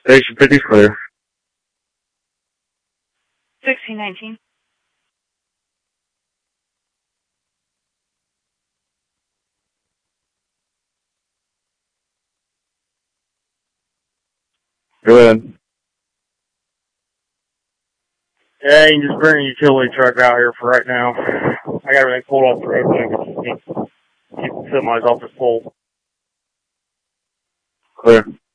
Station 50 clear. 1619. Go ahead. Yeah, you can just bring a utility truck out here for right now. I got everything pulled off the road, but I can keep the semis off this pole. Clear.